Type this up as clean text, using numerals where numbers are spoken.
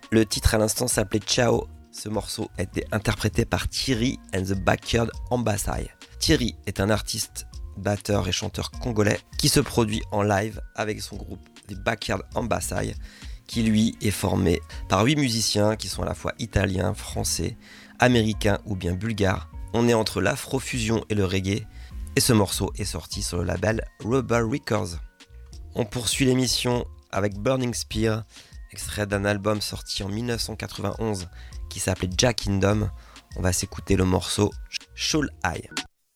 Le titre à l'instant s'appelait Ciao. Ce morceau a été interprété par Thierry and the Backyard Ambassai. Thierry est un artiste, batteur et chanteur congolais qui se produit en live avec son groupe The Backyard Ambassai, qui lui est formé par 8 musiciens qui sont à la fois italiens, français, américains ou bien bulgares. On est entre l'afrofusion et le reggae et ce morceau est sorti sur le label Rubber Records. On poursuit l'émission avec Burning Spear, extrait d'un album sorti en 1991 qui s'appelait Jack Kingdom. On va s'écouter le morceau Shoal Eye.